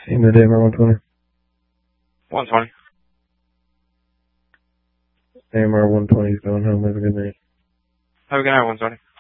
In the AMR 120. 120. AMR 120 is going home. Have a good night. Have a good night, 120.